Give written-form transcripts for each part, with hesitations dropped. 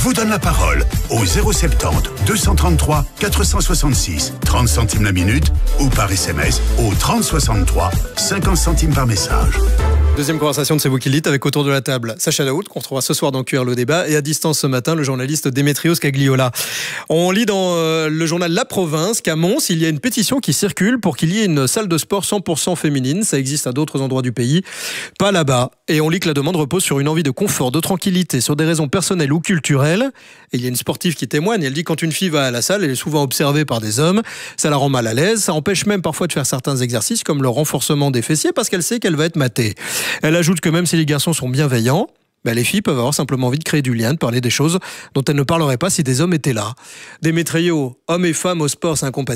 vous donne la parole au 070 233 466, 30 centimes la minute, ou par SMS au 3063, 50 centimes par message. Deuxième conversation de C'est vous qui le dites avec autour de la table Sacha Daoud, qu'on retrouvera ce soir dans QR le débat, et à distance ce matin, le journaliste Démétrios Cagliola. On lit dans le journal La Province qu'à Mons, il y a une pétition qui circule pour qu'il y ait une salle de sport 100% féminine. Ça existe à d'autres endroits du pays, pas là-bas. Et on lit que la demande repose sur une envie de confort, de tranquillité, sur des raisons personnelles ou culturelles. Et il y a une sportive qui témoigne, elle dit quand une fille va à la salle, elle est souvent observée par des hommes, ça la rend mal à l'aise, ça empêche même parfois de faire certains exercices comme le renforcement des fessiers parce qu'elle sait qu'elle va être matée. Elle ajoute que même si les garçons sont bienveillants, les filles peuvent avoir simplement envie de créer du lien, de parler des choses dont elles ne parleraient pas si des hommes étaient là. Démétrio, hommes et femmes au sport, c'est incompatible ?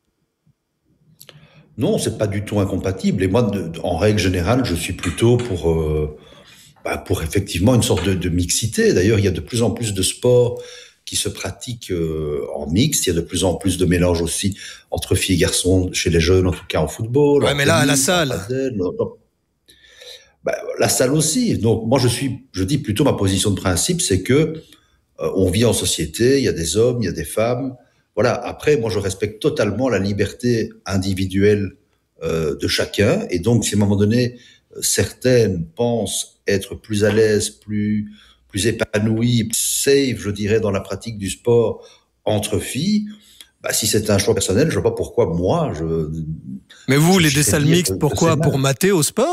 Non, c'est pas du tout incompatible. Et moi, en règle générale, je suis plutôt pour effectivement une sorte de mixité. D'ailleurs, il y a de plus en plus de sports qui se pratiquent en mixte. Il y a de plus en plus de mélange aussi entre filles et garçons chez les jeunes, en tout cas en football. Ouais, mais là, à la salle. La salle aussi. Donc, moi, je dis plutôt ma position de principe, c'est que on vit en société, il y a des hommes, il y a des femmes. Voilà. Après, moi, je respecte totalement la liberté individuelle de chacun. Et donc, si à un moment donné, certaines pensent être plus à l'aise, plus épanouies, safe, je dirais, dans la pratique du sport entre filles, si c'est un choix personnel, je vois pas pourquoi moi, Mais vous, des salles mixtes, pourquoi ? Pour mater au sport ?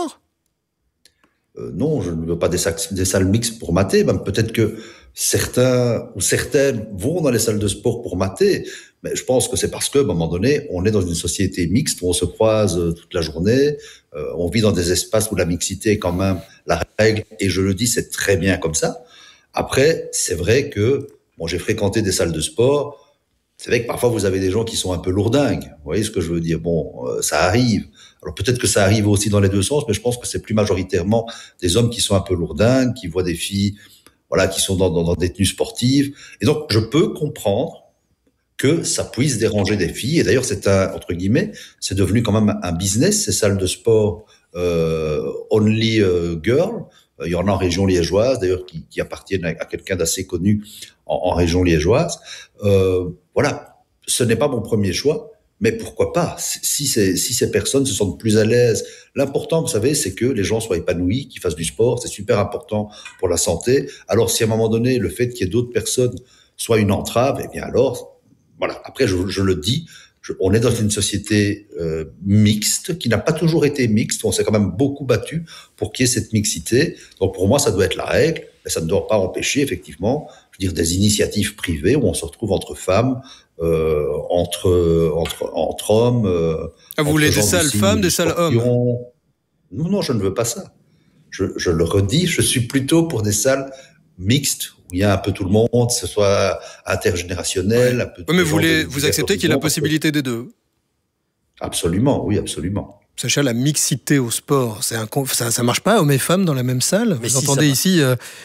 Non, je ne veux pas des salles mixtes pour mater. Peut-être que certains ou certaines vont dans les salles de sport pour mater, mais je pense que c'est parce qu'à un moment donné, on est dans une société mixte où on se croise toute la journée, on vit dans des espaces où la mixité est quand même la règle, et je le dis, c'est très bien comme ça. Après, c'est vrai que j'ai fréquenté des salles de sport, c'est vrai que parfois vous avez des gens qui sont un peu lourdingues, vous voyez ce que je veux dire ? Ça arrive. Alors peut-être que ça arrive aussi dans les deux sens, mais je pense que c'est plus majoritairement des hommes qui sont un peu lourdingues, qui voient des filles, qui sont dans des tenues sportives. Et donc je peux comprendre que ça puisse déranger des filles. Et d'ailleurs entre guillemets, c'est devenu quand même un business, ces salles de sport only girl. Il y en a en région liégeoise, d'ailleurs, qui appartiennent à quelqu'un d'assez connu en région liégeoise. Ce n'est pas mon premier choix. Mais pourquoi pas ? Si ces personnes se sentent plus à l'aise, l'important, vous savez, c'est que les gens soient épanouis, qu'ils fassent du sport, c'est super important pour la santé. Alors, si à un moment donné, le fait qu'il y ait d'autres personnes soit une entrave, eh bien alors, voilà. Après, je le dis, on est dans une société mixte, qui n'a pas toujours été mixte. On s'est quand même beaucoup battu pour qu'il y ait cette mixité. Donc, pour moi, ça doit être la règle, mais ça ne doit pas empêcher, effectivement, des initiatives privées où on se retrouve entre femmes, entre hommes. Vous voulez des salles femmes, des salles hommes ? Non, je ne veux pas ça. Je le redis, je suis plutôt pour des salles mixtes où il y a un peu tout le monde, que ce soit intergénérationnel. Un peu mais vous acceptez qu'il y ait la possibilité des deux ? Absolument, oui, absolument. Sacha, la mixité au sport, ça marche pas, hommes et femmes dans la même salle ? Vous entendez ici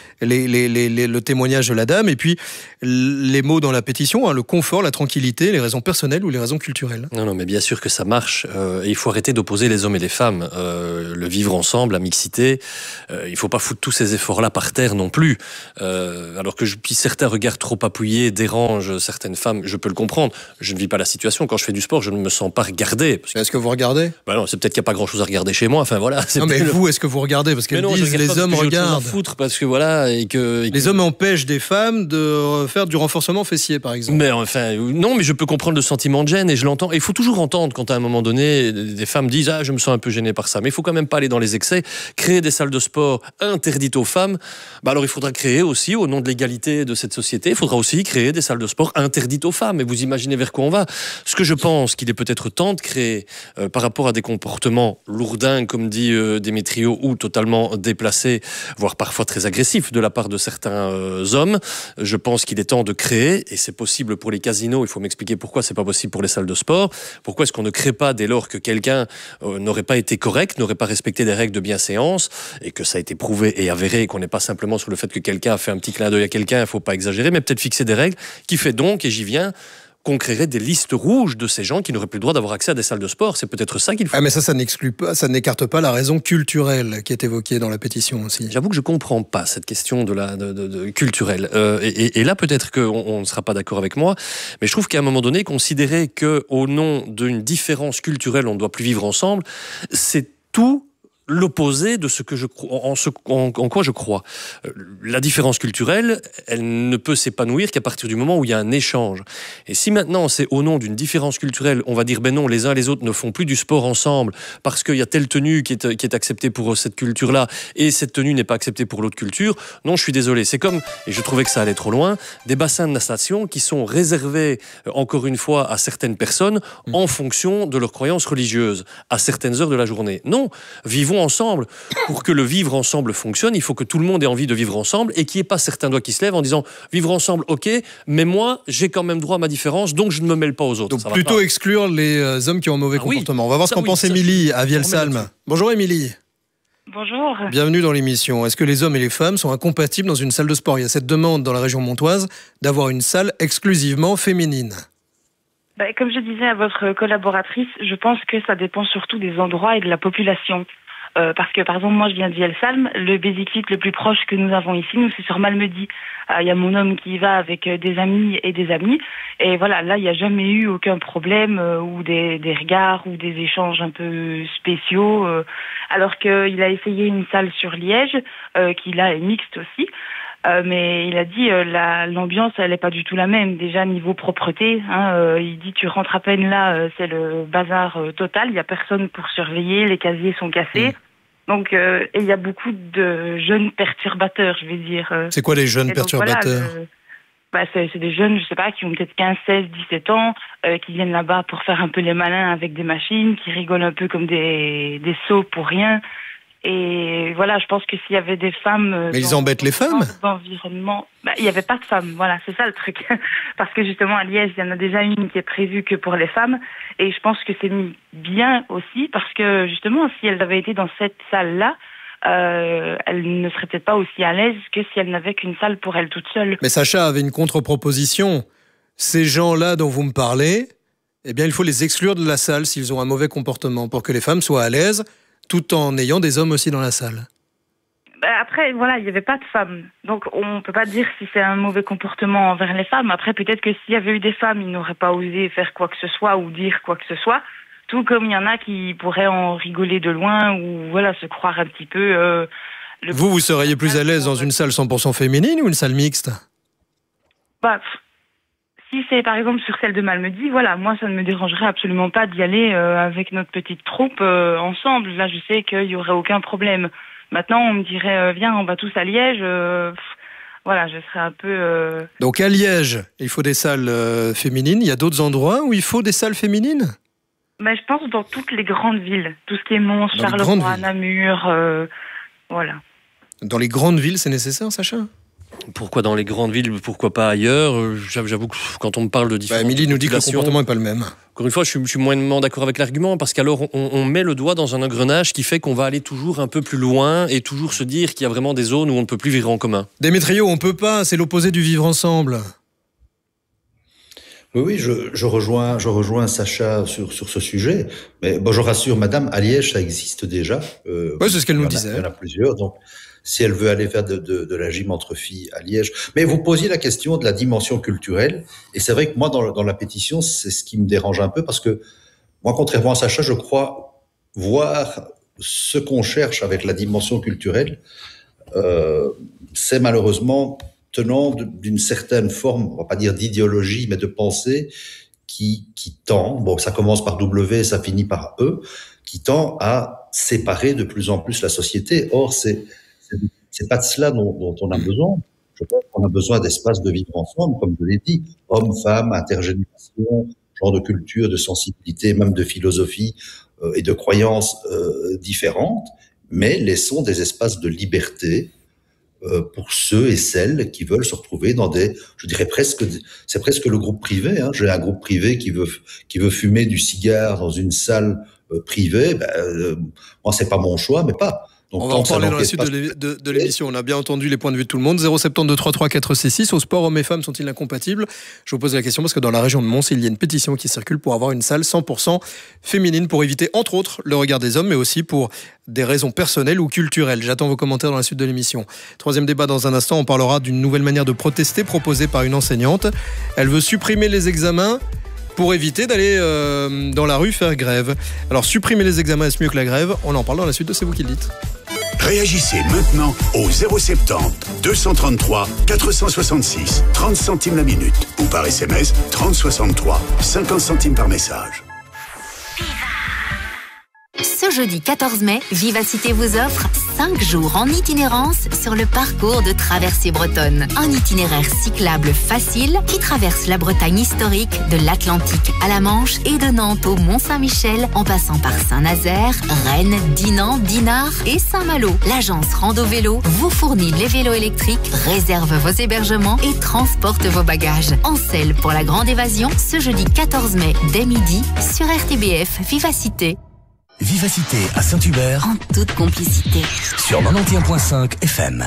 le témoignage de la dame, et puis les mots dans la pétition, le confort, la tranquillité, les raisons personnelles ou les raisons culturelles. Non, mais bien sûr que ça marche. Et il faut arrêter d'opposer les hommes et les femmes. Le vivre ensemble, la mixité, il faut pas foutre tous ces efforts-là par terre non plus. Alors que certains regards trop appuyés dérangent certaines femmes, je peux le comprendre. Je ne vis pas la situation. Quand je fais du sport, je ne me sens pas regardé. Est-ce que vous regardez ? Non, c'est peut-être qu'il n'y a pas grand-chose à regarder chez moi. Enfin voilà. Non, mais vous, est-ce que vous regardez ? Parce que les hommes regardent. Parce que voilà, les hommes empêchent des femmes de faire du renforcement fessier, par exemple. Mais enfin, non, mais je peux comprendre le sentiment de gêne et je l'entends. Et il faut toujours entendre quand à un moment donné, des femmes disent je me sens un peu gêné par ça. Mais il faut quand même pas aller dans les excès. Créer des salles de sport interdites aux femmes. Alors il faudra créer aussi, au nom de l'égalité de cette société, il faudra aussi créer des salles de sport interdites aux femmes. Et vous imaginez vers quoi on va. Ce que je pense qu'il est peut-être temps de créer par rapport à des comportements lourdingues, comme dit Démétrio, ou totalement déplacés, voire parfois très agressifs de la part de certains hommes. Je pense qu'il est temps de créer, et c'est possible pour les casinos, il faut m'expliquer pourquoi c'est pas possible pour les salles de sport. Pourquoi est-ce qu'on ne crée pas dès lors que quelqu'un n'aurait pas été correct, n'aurait pas respecté des règles de bienséance, et que ça a été prouvé et avéré, et qu'on n'est pas simplement sur le fait que quelqu'un a fait un petit clin d'œil à quelqu'un, il faut pas exagérer, mais peut-être fixer des règles qui fait donc, et j'y viens, qu'on créerait des listes rouges de ces gens qui n'auraient plus le droit d'avoir accès à des salles de sport. C'est peut-être ça qu'il faut. Ah, mais ça n'exclut pas, ça n'écarte pas la raison culturelle qui est évoquée dans la pétition aussi. J'avoue que je comprends pas cette question de culturelle. Et là, peut-être qu'on ne sera pas d'accord avec moi, mais je trouve qu'à un moment donné, considérer qu'au nom d'une différence culturelle, on ne doit plus vivre ensemble, c'est tout l'opposé de ce que je crois, en quoi je crois. La différence culturelle, elle ne peut s'épanouir qu'à partir du moment où il y a un échange. Et si maintenant c'est au nom d'une différence culturelle, on va dire ben non, les uns et les autres ne font plus du sport ensemble parce qu'il y a telle tenue qui est acceptée pour cette culture-là et cette tenue n'est pas acceptée pour l'autre culture, non, je suis désolé. C'est comme, et je trouvais que ça allait trop loin, des bassins de natation qui sont réservés, encore une fois, à certaines personnes en fonction de leurs croyances religieuses, à certaines heures de la journée. Non, vivons ensemble. Pour que le vivre ensemble fonctionne, il faut que tout le monde ait envie de vivre ensemble et qu'il n'y ait pas certains doigts qui se lèvent en disant vivre ensemble, ok, mais moi, j'ai quand même droit à ma différence, donc je ne me mêle pas aux autres. Donc plutôt exclure les hommes qui ont un mauvais comportement. On va voir ce qu'en pense Émilie à Vielsalm. Bonjour Émilie. Bonjour. Bienvenue dans l'émission. Est-ce que les hommes et les femmes sont incompatibles dans une salle de sport ? Il y a cette demande dans la région montoise d'avoir une salle exclusivement féminine. Comme je disais à votre collaboratrice, je pense que ça dépend surtout des endroits et de la population. Parce que, par exemple, moi, je viens de Vielsalm. Le Basic Fit le plus proche que nous avons ici, nous, c'est sur Malmedy. Il y a mon homme qui y va avec des amis et des amis. Et voilà, là, il n'y a jamais eu aucun problème ou des regards ou des échanges un peu spéciaux. Alors qu'il a essayé une salle sur Liège, qui là est mixte aussi. Mais il a dit l'ambiance elle est pas du tout la même. Déjà niveau propreté, il dit tu rentres à peine là, c'est le bazar total. Il y a personne pour surveiller, les casiers sont cassés. Donc et il y a beaucoup de jeunes perturbateurs, je vais dire. C'est quoi les jeunes perturbateurs ? Voilà, c'est des jeunes, je sais pas, qui ont peut-être 15, 16, 17 ans, qui viennent là-bas pour faire un peu les malins avec des machines, qui rigolent un peu comme des sots pour rien. Et voilà, je pense que s'il y avait des femmes... Mais ils embêtent les femmes ? L'environnement, il n'y avait pas de femmes, voilà, c'est ça le truc. Parce que justement, à Liège, il y en a déjà une qui est prévue que pour les femmes. Et je pense que c'est mis bien aussi, parce que justement, si elle avait été dans cette salle-là, elle ne serait peut-être pas aussi à l'aise que si elle n'avait qu'une salle pour elle toute seule. Mais Sacha avait une contre-proposition. Ces gens-là dont vous me parlez, eh bien, il faut les exclure de la salle s'ils ont un mauvais comportement, pour que les femmes soient à l'aise, tout en ayant des hommes aussi dans la salle. Après, voilà, il n'y avait pas de femmes. Donc, on ne peut pas dire si c'est un mauvais comportement envers les femmes. Après, peut-être que s'il y avait eu des femmes, ils n'auraient pas osé faire quoi que ce soit ou dire quoi que ce soit. Tout comme il y en a qui pourraient en rigoler de loin ou voilà, se croire un petit peu... Vous seriez plus à l'aise dans une salle 100% féminine ou une salle mixte ? Si c'est par exemple sur celle de Malmedy, voilà, moi ça ne me dérangerait absolument pas d'y aller avec notre petite troupe ensemble. Là, je sais qu'il n'y aurait aucun problème. Maintenant, on me dirait, viens, on va tous à Liège. Voilà, je serais un peu... Donc à Liège, il faut des salles féminines. Il y a d'autres endroits où il faut des salles féminines ? Je pense dans toutes les grandes villes. Tout ce qui est Mons, Charleroi, Namur, voilà. Dans les grandes villes, c'est nécessaire, Sacha ? Pourquoi dans les grandes villes, pourquoi pas ailleurs ? J'avoue que quand on me parle de différentes Émilie nous dit que le comportement n'est pas le même. Encore une fois, je suis moyennement d'accord avec l'argument, parce qu'alors on met le doigt dans un engrenage qui fait qu'on va aller toujours un peu plus loin et toujours se dire qu'il y a vraiment des zones où on ne peut plus vivre en commun. Démétrio, on ne peut pas, c'est l'opposé du vivre ensemble. Oui, je rejoins Sacha sur ce sujet. Mais je rassure madame, à Liège, ça existe déjà. Oui, c'est ce qu'elle nous disait. Il y en a plusieurs, donc si elle veut aller faire de la gym entre filles à Liège. Mais vous posiez la question de la dimension culturelle, et c'est vrai que moi, dans la pétition, c'est ce qui me dérange un peu, parce que moi, contrairement à Sacha, je crois voir ce qu'on cherche avec la dimension culturelle, c'est malheureusement tenant d'une certaine forme, on va pas dire d'idéologie, mais de pensée qui tend, ça commence par W et ça finit par E, qui tend à séparer de plus en plus la société. Or, c'est pas de cela dont on a besoin. Je pense qu'on a besoin d'espaces de vivre ensemble, comme je l'ai dit, hommes, femmes, intergénération, genre de culture, de sensibilité, même de philosophie et de croyances différentes, mais laissons des espaces de liberté pour ceux et celles qui veulent se retrouver dans je dirais c'est presque le groupe privé. J'ai un groupe privé qui veut fumer du cigare dans une salle privée. Moi, c'est pas mon choix, mais pas. Donc, on va en parler dans la suite de l'émission. On a bien entendu les points de vue de tout le monde. 072 33 466. Au sport, hommes et femmes sont-ils incompatibles? Je vous pose la question parce que dans la région de Mons, il y a une pétition qui circule pour avoir une salle 100% féminine pour éviter, entre autres, le regard des hommes, mais aussi pour des raisons personnelles ou culturelles. J'attends vos commentaires dans la suite de l'émission. Troisième débat dans un instant. On parlera d'une nouvelle manière de protester proposée par une enseignante. Elle veut supprimer les examens pour éviter d'aller dans la rue faire grève. Alors, supprimer les examens, est-ce mieux que la grève? On en parle dans la suite de C'est vous qui le dites. Réagissez maintenant au 070 233 466 30 centimes la minute ou par SMS 3063 50 centimes par message. Ce jeudi 14 mai, Vivacité vous offre 5 jours en itinérance sur le parcours de Traversée Bretonne. Un itinéraire cyclable facile qui traverse la Bretagne historique de l'Atlantique à la Manche et de Nantes au Mont-Saint-Michel en passant par Saint-Nazaire, Rennes, Dinan, Dinard et Saint-Malo. L'agence Rando Vélo vous fournit les vélos électriques, réserve vos hébergements et transporte vos bagages. En selle pour la grande évasion ce jeudi 14 mai dès midi sur RTBF Vivacité. Vivacité à Saint-Hubert En toute complicité. sur 91.5 FM.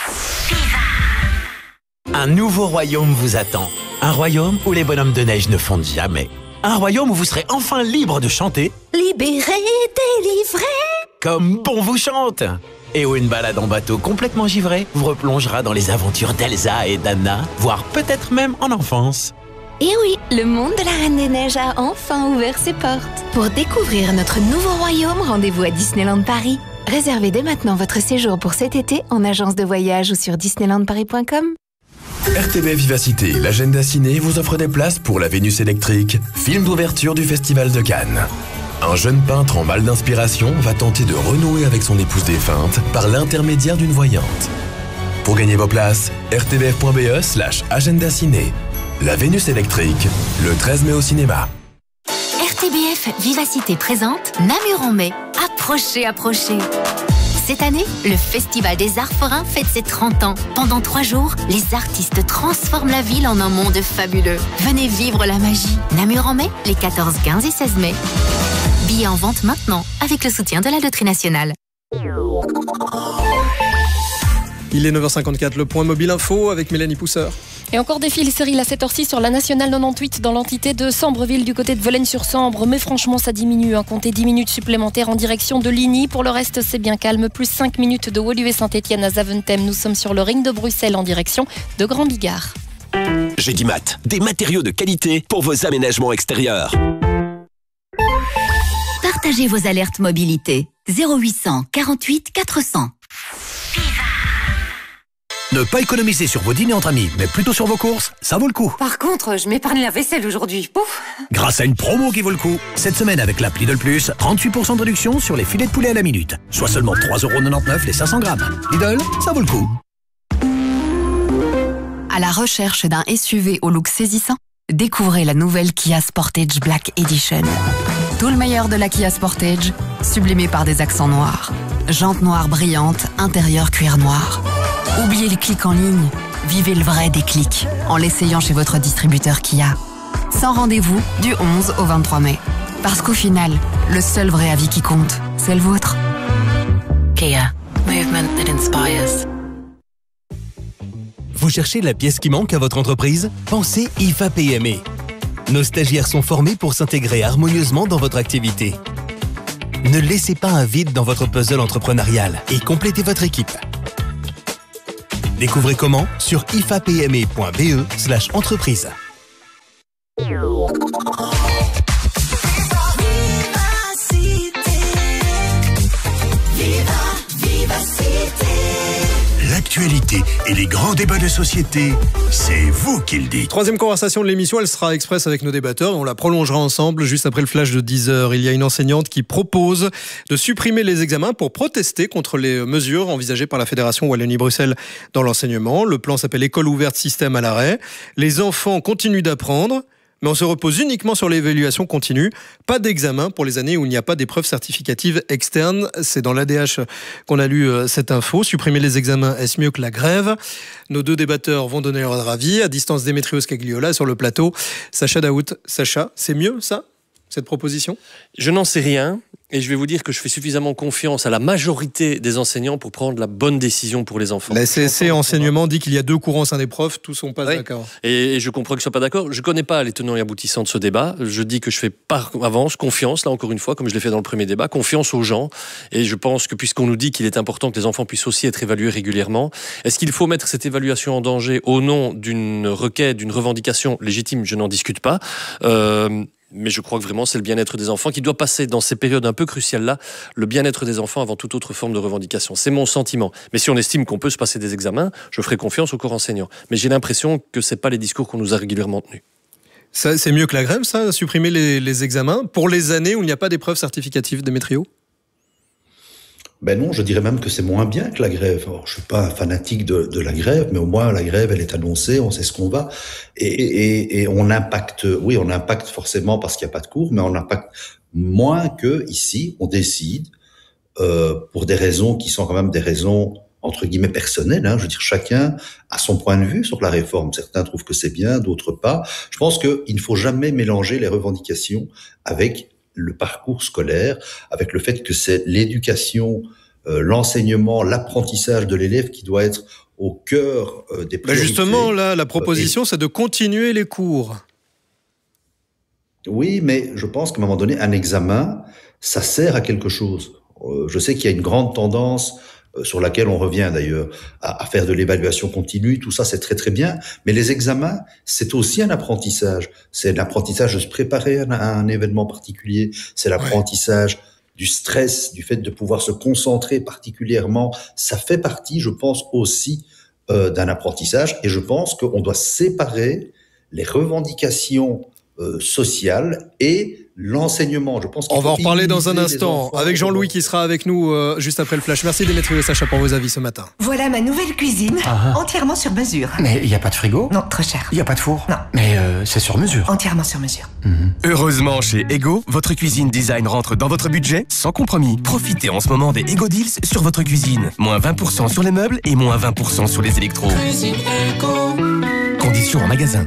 Un nouveau royaume vous attend. Un royaume où les bonhommes de neige ne fondent jamais. Un royaume où vous serez enfin libre de chanter Libéré, délivré. comme bon vous chante. Et où une balade en bateau complètement givré vous replongera dans les aventures d'Elsa et d'Anna, voire peut-être même en enfance. Et oui, le monde de la Reine des Neiges a enfin ouvert ses portes. Pour découvrir notre nouveau royaume, rendez-vous à Disneyland Paris. Réservez dès maintenant votre séjour pour cet été en agence de voyage ou sur disneylandparis.com. RTB Vivacité, l'agenda ciné vous offre des places pour La Vénus électrique, film d'ouverture du Festival de Cannes. Un jeune peintre en mal d'inspiration va tenter de renouer avec son épouse défunte par l'intermédiaire d'une voyante. Pour gagner vos places, rtbf.be/agenda ciné. La Vénus électrique, le 13 mai au cinéma. RTBF Vivacité présente Namur en mai. Approchez, approchez. Cette année, le Festival des Arts Forains fête ses 30 ans. Pendant 3 jours, les artistes transforment la ville en un monde fabuleux. Venez vivre la magie. Namur en mai, les 14, 15 et 16 mai. Billets en vente maintenant, avec le soutien de la Loterie Nationale. Il est 9h54, le point mobile info avec Mélanie Pousseur. Et encore des fils Cyril à cette heure-ci sur la Nationale 98 dans l'entité de Sambreville du côté de Velaines-sur-Sambre. Mais franchement, ça diminue. Comptez 10 minutes supplémentaires en direction de Ligny. Pour le reste, c'est bien calme. Plus 5 minutes de Woluwe Saint-Étienne à Zaventem. Nous sommes sur le ring de Bruxelles en direction de Grand Bigard. Gédimat, des matériaux de qualité pour vos aménagements extérieurs. Partagez vos alertes mobilité. 0800 48 400. Ne pas économiser sur vos dîners entre amis, mais plutôt sur vos courses, ça vaut le coup. Par contre, je m'épargne la vaisselle aujourd'hui. Pouf. Grâce à une promo qui vaut le coup. Cette semaine, avec l'app Lidl Plus, 38% de réduction sur les filets de poulet à la minute. Soit seulement 3,99€ les 500 grammes. Lidl, ça vaut le coup. À la recherche d'un SUV au look saisissant, découvrez la nouvelle Kia Sportage Black Edition. Tout le meilleur de la Kia Sportage, sublimé par des accents noirs. Jantes noires brillantes, intérieur cuir noir. Oubliez les clics en ligne, vivez le vrai déclic en l'essayant chez votre distributeur Kia. Sans rendez-vous du 11 au 23 mai. Parce qu'au final, le seul vrai avis qui compte, c'est le vôtre. Kia. Movement that inspires. Vous cherchez la pièce qui manque à votre entreprise? Pensez IFA PME. Nos stagiaires sont formés pour s'intégrer harmonieusement dans votre activité. Ne laissez pas un vide dans votre puzzle entrepreneurial et complétez votre équipe. Découvrez comment sur ifapme.be/entreprise. L'actualité et les grands débats de société, c'est vous qui le dites. Troisième conversation de l'émission, elle sera express avec nos débatteurs et on la prolongera ensemble juste après le flash de 10h. Il y a une enseignante qui propose de supprimer les examens pour protester contre les mesures envisagées par la Fédération Wallonie-Bruxelles dans l'enseignement. Le plan s'appelle École ouverte, système à l'arrêt. Les enfants continuent d'apprendre, mais on se repose uniquement sur l'évaluation continue. Pas d'examen pour les années où il n'y a pas d'épreuves certificatives externes. C'est dans l'ADH qu'on a lu cette info. Supprimer les examens, est-ce mieux que la grève? Nos deux débatteurs vont donner leur avis. À distance, Démétrios Cagliola, sur le plateau, Sacha Daout. Sacha, c'est mieux ça, cette proposition? Je n'en sais rien. Et je vais vous dire que je fais suffisamment confiance à la majorité des enseignants pour prendre la bonne décision pour les enfants. La CSC Enseignement dit qu'il y a 2 courants au sein des profs, tous sont pas d'accord. Et je comprends qu'ils ne soient pas d'accord. Je ne connais pas les tenants et aboutissants de ce débat. Je dis que je fais par avance confiance, là encore une fois, comme je l'ai fait dans le premier débat, confiance aux gens. Et je pense que puisqu'on nous dit qu'il est important que les enfants puissent aussi être évalués régulièrement, est-ce qu'il faut mettre cette évaluation en danger au nom d'une requête, d'une revendication légitime? Je n'en discute pas. Mais je crois que vraiment c'est le bien-être des enfants qui doit passer dans ces périodes un peu cruciales-là, le bien-être des enfants avant toute autre forme de revendication. C'est mon sentiment. Mais si on estime qu'on peut se passer des examens, je ferai confiance au corps enseignant. Mais j'ai l'impression que ce n'est pas les discours qu'on nous a régulièrement tenus. Ça, c'est mieux que la grève, ça, supprimer les examens pour les années où il n'y a pas d'épreuves certificatives, Démétrio? Ben non, je dirais même que c'est moins bien que la grève. Alors, je suis pas un fanatique de la grève, mais au moins la grève, elle est annoncée, on sait ce qu'on va. Et on impacte, oui, on impacte forcément parce qu'il n'y a pas de cours, mais on impacte moins que ici, on décide, pour des raisons qui sont quand même des raisons entre guillemets personnelles. Je veux dire, chacun a son point de vue sur la réforme. Certains trouvent que c'est bien, d'autres pas. Je pense qu'il ne faut jamais mélanger les revendications avec le parcours scolaire, avec le fait que c'est l'éducation, l'enseignement, l'apprentissage de l'élève qui doit être au cœur des priorités. Justement, là, la proposition, c'est de continuer les cours. Oui, mais je pense qu'à un moment donné, un examen, ça sert à quelque chose. Je sais qu'il y a une grande tendance sur laquelle on revient d'ailleurs, à faire de l'évaluation continue, tout ça c'est très très bien, mais les examens, c'est aussi un apprentissage. C'est l'apprentissage de se préparer à un événement particulier, c'est l'apprentissage du stress, du fait de pouvoir se concentrer particulièrement. Ça fait partie, je pense, aussi d'un apprentissage, et je pense qu'on doit séparer les revendications sociales et l'enseignement. Je pense on va en reparler dans un instant avec Jean-Louis qui sera avec nous juste après le flash. Merci Démétrio et Sacha pour vos avis ce matin. Voilà ma nouvelle cuisine, entièrement sur mesure. Mais il n'y a pas de frigo? Non, trop cher. Il n'y a pas de four? Non. Mais c'est sur mesure? Entièrement sur mesure. Heureusement, chez Ego, votre cuisine design rentre dans votre budget sans compromis. Profitez en ce moment des Ego Deals sur votre cuisine. Moins 20% sur les meubles et moins 20% sur les électros. Cuisine Ego. Conditions en magasin.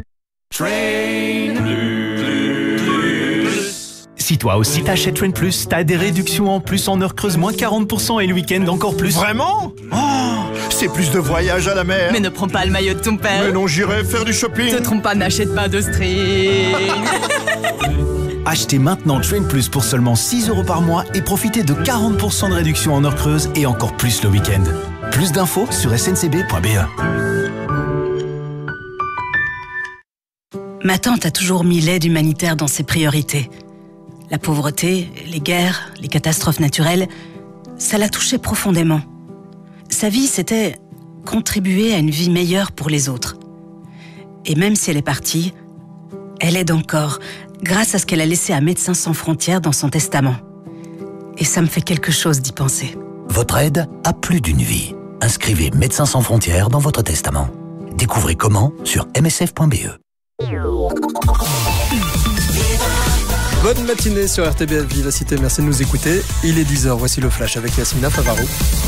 Si toi aussi t'achètes Train Plus, t'as des réductions en plus en heures creuses, moins 40% et le week-end encore plus. Vraiment? Oh, c'est plus de voyages à la mer. Mais ne prends pas le maillot de ton père. Mais non, j'irai faire du shopping. Te trompe pas, n'achète pas de string. Achetez maintenant Train Plus pour seulement 6 € par mois et profitez de 40% de réduction en heures creuses et encore plus le week-end. Plus d'infos sur sncb.be. Ma tante a toujours mis l'aide humanitaire dans ses priorités. La pauvreté, les guerres, les catastrophes naturelles, ça la touchait profondément. Sa vie, c'était contribuer à une vie meilleure pour les autres. Et même si elle est partie, elle aide encore, grâce à ce qu'elle a laissé à Médecins sans frontières dans son testament. Et ça me fait quelque chose d'y penser. Votre aide a plus d'une vie. Inscrivez Médecins sans frontières dans votre testament. Découvrez comment sur msf.be. Bonne matinée sur RTBF Vivacité, merci de nous écouter. Il est 10h, voici le flash avec Yasmina Favaro.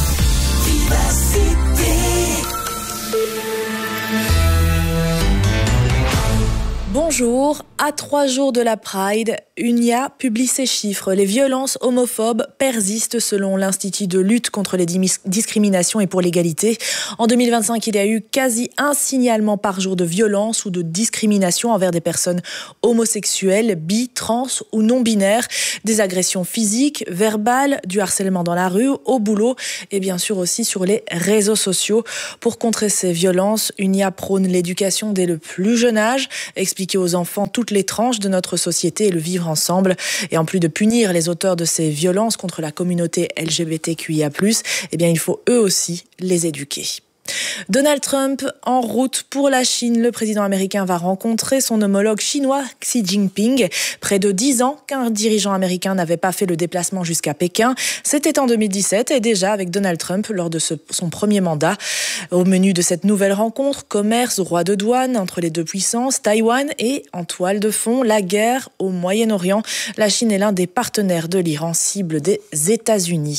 Bonjour, à 3 jours de la Pride, UNIA publie ses chiffres. Les violences homophobes persistent selon l'Institut de lutte contre les discriminations et pour l'égalité. En 2025, il y a eu quasi un signalement par jour de violence ou de discrimination envers des personnes homosexuelles, bi, trans ou non-binaires. Des agressions physiques, verbales, du harcèlement dans la rue, au boulot et bien sûr aussi sur les réseaux sociaux. Pour contrer ces violences, UNIA prône l'éducation dès le plus jeune âge, expliquer aux enfants toutes les tranches de notre société et le vivre ensemble. Et en plus de punir les auteurs de ces violences contre la communauté LGBTQIA+, eh bien, il faut eux aussi les éduquer. Donald Trump en route pour la Chine. Le président américain va rencontrer son homologue chinois Xi Jinping. Près de 10 ans qu'un dirigeant américain n'avait pas fait le déplacement jusqu'à Pékin. C'était en 2017 et déjà avec Donald Trump lors de son premier mandat. Au menu de cette nouvelle rencontre, commerce, droit de douane entre les deux puissances, Taïwan et, en toile de fond, la guerre au Moyen-Orient. La Chine est l'un des partenaires de l'Iran, cible des États-Unis.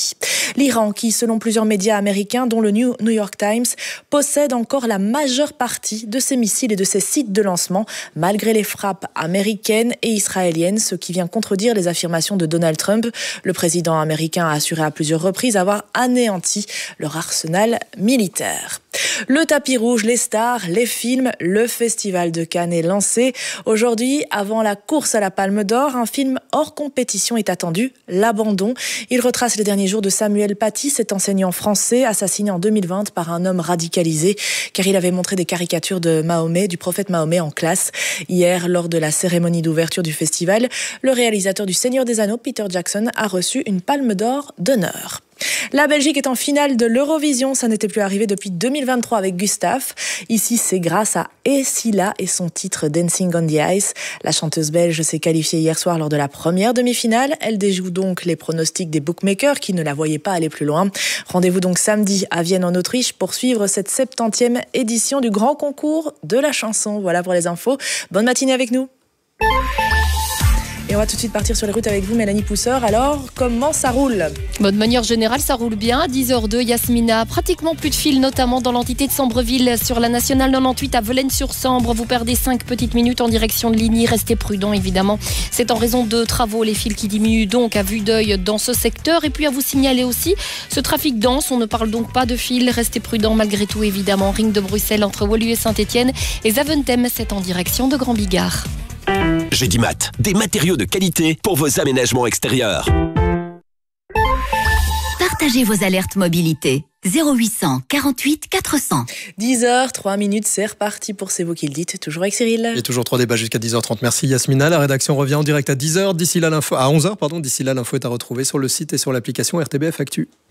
L'Iran, qui, selon plusieurs médias américains, dont le New York Times, possède encore la majeure partie de ses missiles et de ses sites de lancement, malgré les frappes américaines et israéliennes, ce qui vient contredire les affirmations de Donald Trump. Le président américain a assuré à plusieurs reprises avoir anéanti leur arsenal militaire. Le tapis rouge, les stars, les films, le Festival de Cannes est lancé. Aujourd'hui, avant la course à la Palme d'Or, un film hors compétition est attendu, L'Abandon. Il retrace les derniers jours de Samuel Paty, cet enseignant français assassiné en 2020 par un homme radicalisé, car il avait montré des caricatures de Mahomet, du prophète Mahomet en classe. Hier, lors de la cérémonie d'ouverture du festival, le réalisateur du Seigneur des Anneaux, Peter Jackson, a reçu une Palme d'Or d'honneur. La Belgique est en finale de l'Eurovision, ça n'était plus arrivé depuis 2023 avec Gustave. Ici, c'est grâce à Essila et son titre Dancing on the Ice. La chanteuse belge s'est qualifiée hier soir lors de la première demi-finale. Elle déjoue donc les pronostics des bookmakers qui ne la voyaient pas aller plus loin. Rendez-vous donc samedi à Vienne en Autriche pour suivre cette 70e édition du grand concours de la chanson. Voilà pour les infos. Bonne matinée avec nous. Et on va tout de suite partir sur les routes avec vous, Mélanie Pousseur. Alors, comment ça roule ? De manière générale, ça roule bien. À 10h02, Yasmina, pratiquement plus de fil, notamment dans l'entité de Sambreville, sur la nationale 98 à Velaines-sur-Sambre. Vous perdez 5 petites minutes en direction de Ligny. Restez prudents, évidemment. C'est en raison de travaux, les fils qui diminuent donc à vue d'œil dans ce secteur. Et puis à vous signaler aussi ce trafic dense. On ne parle donc pas de fil. Restez prudents malgré tout, évidemment. Ring de Bruxelles entre Woluwe et Saint-Etienne. Et Zaventem, c'est en direction de Grand Bigard. Gédimat, des matériaux de qualité pour vos aménagements extérieurs. Partagez vos alertes mobilité. 0800 48 400. 10h, 3 minutes, c'est reparti pour C'est vous qui le dites, toujours avec Cyril. Et toujours 3 débats jusqu'à 10h30. Merci Yasmina. La rédaction revient en direct à 10h. D'ici là, l'info, à 11h, pardon. D'ici là, l'info est à retrouver sur le site et sur l'application RTBF Actu.